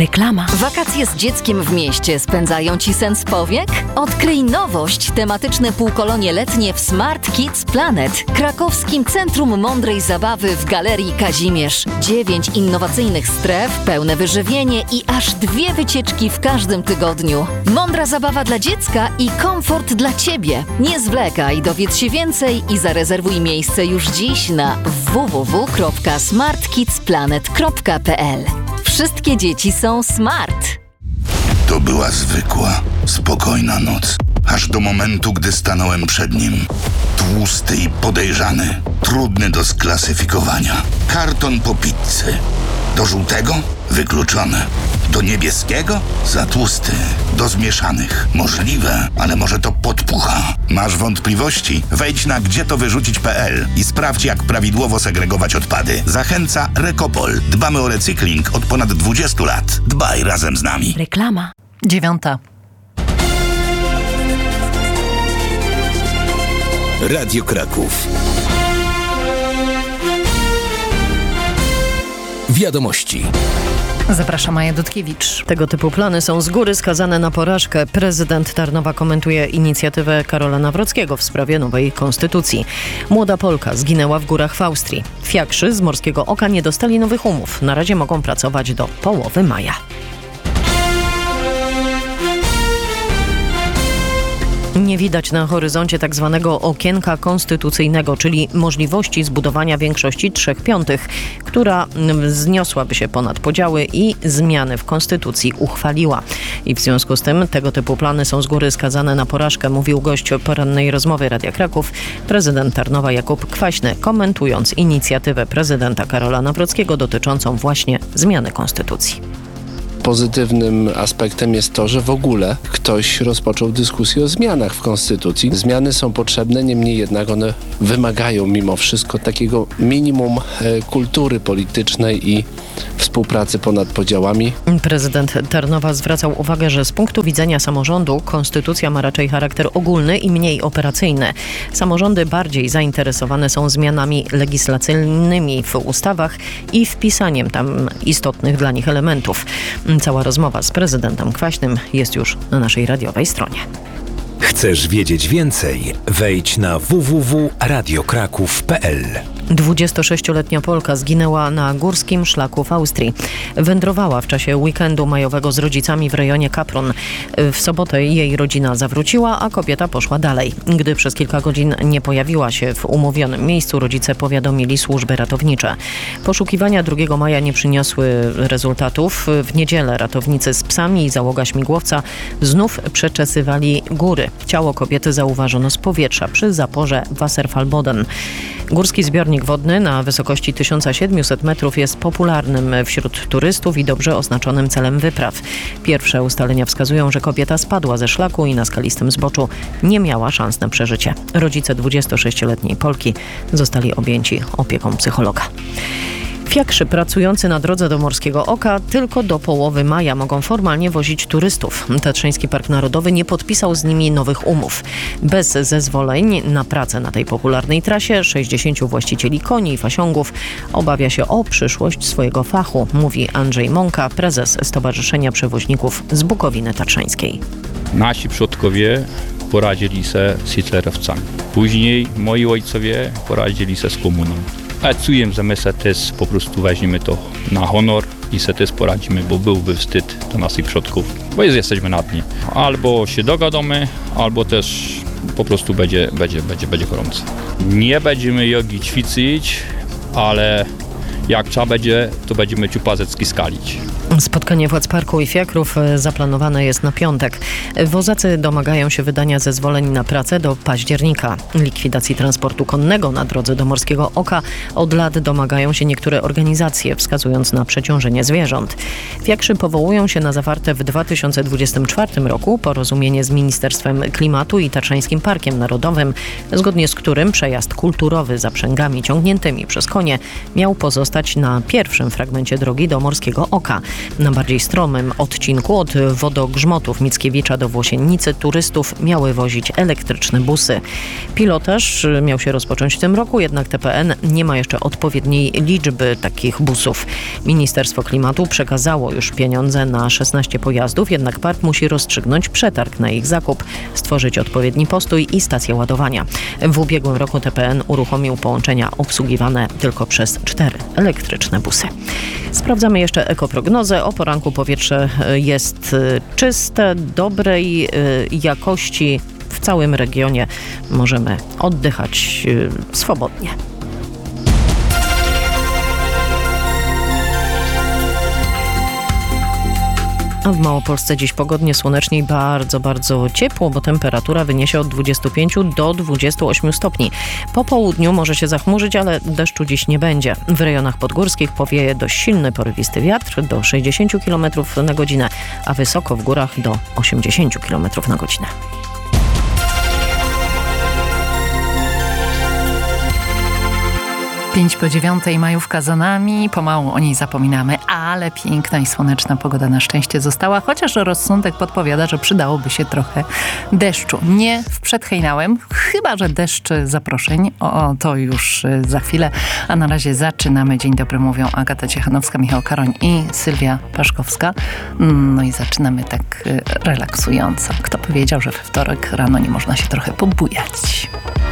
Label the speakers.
Speaker 1: Reklama. Wakacje z dzieckiem w mieście spędzają Ci sens powiek? Odkryj nowość, tematyczne półkolonie letnie w Smart Kids Planet, krakowskim Centrum Mądrej Zabawy w Galerii Kazimierz. 9 innowacyjnych stref, pełne wyżywienie i aż 2 wycieczki w każdym tygodniu. Mądra zabawa dla dziecka i komfort dla Ciebie. Nie zwlekaj, dowiedz się więcej i zarezerwuj miejsce już dziś na www.smartkidsplanet.pl. Wszystkie dzieci są smart.
Speaker 2: To była zwykła, spokojna noc. Aż do momentu, gdy stanąłem przed nim. Tłusty i podejrzany. Trudny do sklasyfikowania. Karton po pizzy. Do żółtego? Wykluczone. Do niebieskiego? Za tłusty. Do zmieszanych? Możliwe, ale może to podpucha. Masz wątpliwości? Wejdź na gdzietowyrzucić.pl i sprawdź, jak prawidłowo segregować odpady. Zachęca Recopol. Dbamy o recykling od ponad 20 lat. Dbaj razem z nami.
Speaker 1: Reklama.
Speaker 3: 9:00.
Speaker 4: Radio Kraków. Wiadomości.
Speaker 3: Zapraszam, Maja Dudkiewicz. Tego typu plany są z góry skazane na porażkę. Prezydent Tarnowa komentuje inicjatywę Karola Nawrockiego w sprawie nowej konstytucji. Młoda Polka zginęła w górach w Austrii. Fiakrzy z Morskiego Oka nie dostali nowych umów. Na razie mogą pracować do połowy maja. Nie widać na horyzoncie tak zwanego okienka konstytucyjnego, czyli możliwości zbudowania większości 3/5, która wzniosłaby się ponad podziały i zmiany w konstytucji uchwaliła. I w związku z tym tego typu plany są z góry skazane na porażkę, mówił gość porannej rozmowy Radia Kraków, prezydent Tarnowa Jakub Kwaśny, komentując inicjatywę prezydenta Karola Nawrockiego dotyczącą właśnie zmiany konstytucji.
Speaker 5: Pozytywnym aspektem jest to, że w ogóle ktoś rozpoczął dyskusję o zmianach w Konstytucji. Zmiany są potrzebne, niemniej jednak one wymagają mimo wszystko takiego minimum kultury politycznej i współpracy ponad podziałami.
Speaker 3: Prezydent Tarnowa zwracał uwagę, że z punktu widzenia samorządu konstytucja ma raczej charakter ogólny i mniej operacyjny. Samorządy bardziej zainteresowane są zmianami legislacyjnymi w ustawach i wpisaniem tam istotnych dla nich elementów. Cała rozmowa z prezydentem Kwaśnym jest już na naszej radiowej stronie.
Speaker 4: Chcesz wiedzieć więcej? Wejdź na www.radiokraków.pl.
Speaker 3: 26-letnia Polka zginęła na górskim szlaku w Austrii. Wędrowała w czasie weekendu majowego z rodzicami w rejonie Kapron. W sobotę jej rodzina zawróciła, a kobieta poszła dalej. Gdy przez kilka godzin nie pojawiła się w umówionym miejscu, rodzice powiadomili służby ratownicze. Poszukiwania 2 maja nie przyniosły rezultatów. W niedzielę ratownicy z psami i załoga śmigłowca znów przeczesywali góry. Ciało kobiety zauważono z powietrza przy zaporze Wasserfallboden. Górski zbiornik wodny na wysokości 1700 metrów jest popularnym wśród turystów i dobrze oznaczonym celem wypraw. Pierwsze ustalenia wskazują, że kobieta spadła ze szlaku i na skalistym zboczu nie miała szans na przeżycie. Rodzice 26-letniej Polki zostali objęci opieką psychologa. Fiakrzy pracujący na drodze do Morskiego Oka tylko do połowy maja mogą formalnie wozić turystów. Tatrzański Park Narodowy nie podpisał z nimi nowych umów. Bez zezwoleń na pracę na tej popularnej trasie 60 właścicieli koni i fasiągów obawia się o przyszłość swojego fachu, mówi Andrzej Mąka, prezes Stowarzyszenia Przewoźników z Bukowiny Tatrzańskiej.
Speaker 6: Nasi przodkowie poradzili się z hitlerowcami. Później moi ojcowie poradzili się z komuną. A czuję, że my se też po prostu weźmiemy to na honor i se też poradzimy, bo byłby wstyd do naszych przodków, bo jesteśmy na dnie. Albo się dogadamy, albo też po prostu będzie gorąco. Nie będziemy jogi ćwiczyć, ale jak trzeba będzie, to będziemy ciupazecki skalić.
Speaker 3: Spotkanie władz parku i fiakrów zaplanowane jest na piątek. Wozacy domagają się wydania zezwoleń na pracę do października. Likwidacji transportu konnego na drodze do Morskiego Oka od lat domagają się niektóre organizacje, wskazując na przeciążenie zwierząt. Fiakrzy powołują się na zawarte w 2024 roku porozumienie z Ministerstwem Klimatu i Tatrzańskim Parkiem Narodowym, zgodnie z którym przejazd kulturowy zaprzęgami ciągniętymi przez konie miał pozostać zostać na pierwszym fragmencie drogi do Morskiego Oka. Na bardziej stromym odcinku od Wodogrzmotów Mickiewicza do Włosiennicy turystów miały wozić elektryczne busy. Pilotaż miał się rozpocząć w tym roku, jednak TPN nie ma jeszcze odpowiedniej liczby takich busów. Ministerstwo Klimatu przekazało już pieniądze na 16 pojazdów, jednak park musi rozstrzygnąć przetarg na ich zakup, stworzyć odpowiedni postój i stację ładowania. W ubiegłym roku TPN uruchomił połączenia obsługiwane tylko przez 4 elektryczne busy. Sprawdzamy jeszcze ekoprognozę. O poranku powietrze jest czyste, dobrej jakości. W całym regionie możemy oddychać swobodnie. A w Małopolsce dziś pogodnie, słonecznie i bardzo, bardzo ciepło, bo temperatura wyniesie od 25 do 28 stopni. Po południu może się zachmurzyć, ale deszczu dziś nie będzie. W rejonach podgórskich powieje dość silny, porywisty wiatr do 60 km na godzinę, a wysoko w górach do 80 km na godzinę.
Speaker 7: 8:05, majówka za nami, pomału o niej zapominamy, ale piękna i słoneczna pogoda na szczęście została, chociaż rozsądek podpowiada, że przydałoby się trochę deszczu. Nie przed hejnałem, chyba że deszcz zaproszeń, to już za chwilę, a na razie zaczynamy. Dzień dobry, mówią Agata Ciechanowska, Michał Karoń i Sylwia Paszkowska. No i zaczynamy tak relaksująco. Kto powiedział, że we wtorek rano nie można się trochę pobujać?